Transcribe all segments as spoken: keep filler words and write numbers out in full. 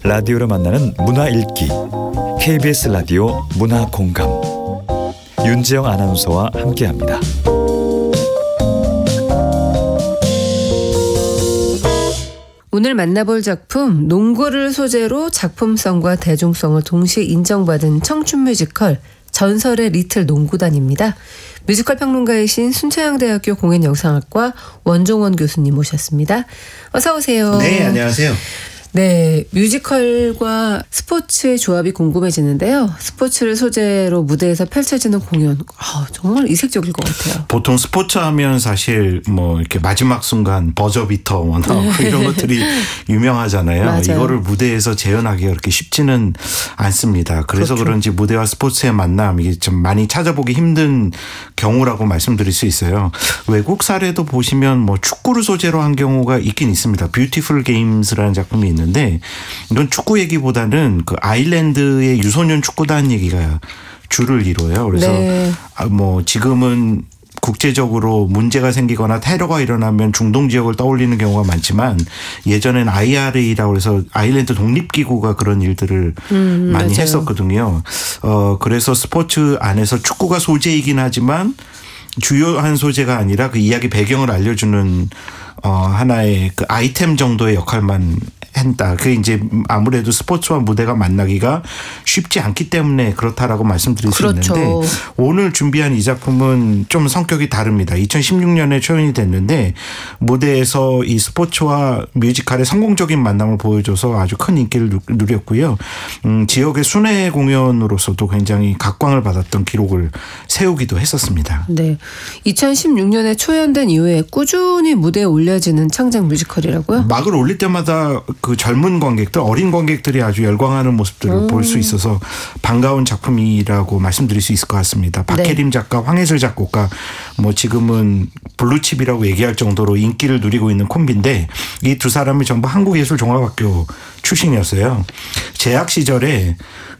라디오로 만나는 문화 읽기 케이비에스 라디오 문화 공감 윤지영 아나운서와 함께합니다. 오늘 만나볼 작품 농구를 소재로 작품성과 대중성을 동시에 인정받은 청춘 뮤지컬 전설의 리틀 농구단입니다. 뮤지컬 평론가이신 순천향대학교 공연영상학과 원종원 교수님 모셨습니다. 어서 오세요. 네, 안녕하세요. 네, 뮤지컬과 스포츠의 조합이 궁금해지는데요. 스포츠를 소재로 무대에서 펼쳐지는 공연, 아, 정말 이색적일 것 같아요. 보통 스포츠 하면 사실 뭐 이렇게 마지막 순간 버저비터 뭐 이런 것들이 유명하잖아요. 맞아요. 이거를 무대에서 재현하기가 그렇게 쉽지는 않습니다. 그래서 그렇죠. 그런지 무대와 스포츠의 만남 이게 좀 많이 찾아보기 힘든 경우라고 말씀드릴 수 있어요. 외국 사례도 보시면 뭐 축구를 소재로 한 경우가 있긴 있습니다. 뷰티풀 게임스라는 작품이 있는데 근데 이건 축구 얘기보다는 그 아일랜드의 유소년 축구단 얘기가 주를 이뤄요. 그래서 네. 뭐 지금은 국제적으로 문제가 생기거나 테러가 일어나면 중동 지역을 떠올리는 경우가 많지만 예전엔 아이알에이라고 해서 아일랜드 독립기구가 그런 일들을 음, 많이 맞아요. 했었거든요. 어 그래서 스포츠 안에서 축구가 소재이긴 하지만 주요한 소재가 아니라 그 이야기 배경을 알려주는 어 하나의 그 아이템 정도의 역할만 한다. 그게 이제 아무래도 스포츠와 무대가 만나기가 쉽지 않기 때문에 그렇다라고 말씀드릴 그렇죠. 수 있는데 오늘 준비한 이 작품은 좀 성격이 다릅니다. 이천십육 년에 초연이 됐는데 무대에서 이 스포츠와 뮤지컬의 성공적인 만남을 보여줘서 아주 큰 인기를 누렸고요. 음, 지역의 순회 공연으로서도 굉장히 각광을 받았던 기록을 세우기도 했었습니다. 네, 이천십육 년에 초연된 이후에 꾸준히 무대에 올려지는 창작 뮤지컬이라고요? 막을 올릴 때마다 그 젊은 관객들, 어린 관객들이 아주 열광하는 모습들을 볼 수 있어서 반가운 작품이라고 말씀드릴 수 있을 것 같습니다. 박혜림 작가, 황혜슬 작곡가, 뭐 지금은 블루칩이라고 얘기할 정도로 인기를 누리고 있는 콤비인데 이 두 사람이 전부 한국예술종합학교 출신이었어요. 재학 시절에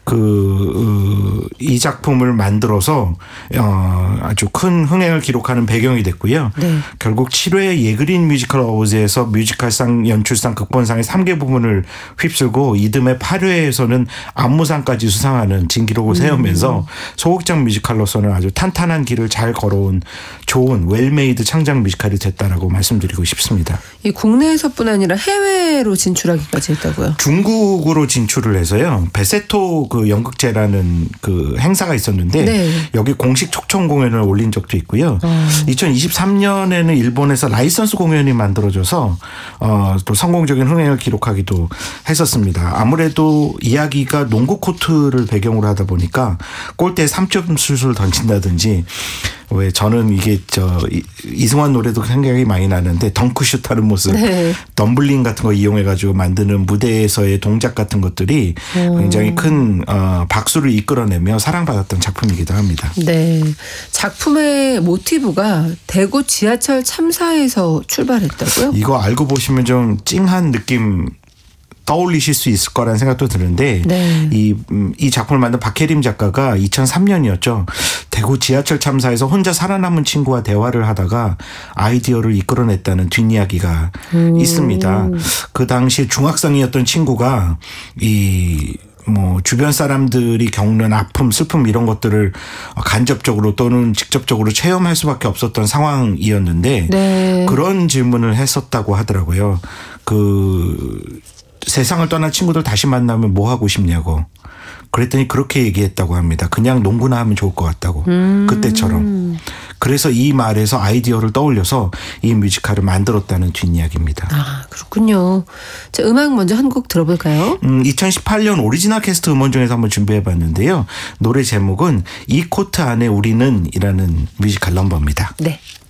그 이 작품을 만들어서 어 아주 큰 흥행을 기록하는 배경이 됐고요. 네. 결국 칠 회 예그린 뮤지컬 어워즈에서 뮤지컬상, 연출상, 극본상의 세 개 부문을 휩쓸고 이듬해 팔 회에서는 안무상까지 수상하는 진기록을 세우면서 음. 소극장 뮤지컬로서는 아주 탄탄한 길을 잘 걸어온 좋은 웰메이드 창작 뮤지컬이 됐다라고 말씀드리고 싶습니다. 이 국내에서뿐 아니라 해외로 진출하기까지 했다고요? 중국으로 진출을 해서요. 베세토 그 연극제라는 그 행사가 있었는데 네. 여기 공식 초청 공연을 올린 적도 있고요. 어. 이천이십삼 년에는 일본에서 라이선스 공연이 만들어져서 어, 또 성공적인 흥행을 기록하기도 했었습니다. 아무래도 이야기가 농구 코트를 배경으로 하다 보니까 골대에 삼 점 슛을 던진다든지 왜 저는 이게 저 이승환 노래도 생각이 많이 나는데 덩크슛 하는 모습, 네. 덤블링 같은 거 이용해가지고 만드는 무대에서의 동작 같은 것들이 오. 굉장히 큰 어, 박수를 이끌어내며 사랑받았던 작품이기도 합니다. 네, 작품의 모티브가 대구 지하철 참사에서 출발했다고요? 이거 알고 보시면 좀 찡한 느낌 떠올리실 수 있을 거라는 생각도 드는데 네. 이, 이 작품을 만든 박혜림 작가가 이천삼 년이었죠. 대구 지하철 참사에서 혼자 살아남은 친구와 대화를 하다가 아이디어를 이끌어냈다는 뒷이야기가 음. 있습니다. 그 당시 중학생이었던 친구가 이 뭐 주변 사람들이 겪는 아픔, 슬픔 이런 것들을 간접적으로 또는 직접적으로 체험할 수밖에 없었던 상황이었는데 네. 그런 질문을 했었다고 하더라고요. 그 세상을 떠난 친구들 다시 만나면 뭐 하고 싶냐고. 그랬더니 그렇게 얘기했다고 합니다. 그냥 농구나 하면 좋을 것 같다고. 음. 그때처럼. 그래서 이 말에서 아이디어를 떠올려서 이 뮤지컬을 만들었다는 뒷이야기입니다. 아, 그렇군요. 자, 음악 먼저 한 곡 들어볼까요? 음, 이천십팔 년 오리지널 캐스트 음원 중에서 한번 준비해봤는데요. 노래 제목은 이 코트 안에 우리는 이라는 뮤지컬 넘버입니다. 네.